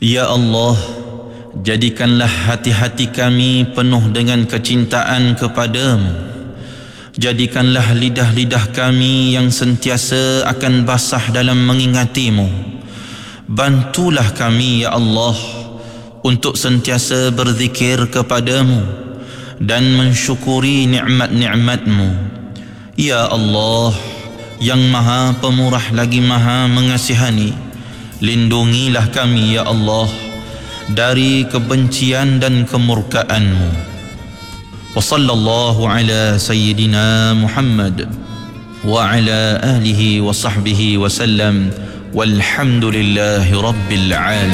Ya Allah, jadikanlah hati-hati kami penuh dengan kecintaan kepadamu. Jadikanlah lidah-lidah kami yang sentiasa akan basah dalam mengingatimu. Bantulah kami, Ya Allah, untuk sentiasa berzikir kepadamu dan mensyukuri nikmat-nikmatmu. Ya Allah, yang maha pemurah lagi maha mengasihani, lindungilah kami, Ya Allah, dari kebencian dan kemurkaanmu. Wa sallallahu ala sayyidina Muhammad wa ala alihi wa sahbihi wa sallam, walhamdulillahi rabbil alamin.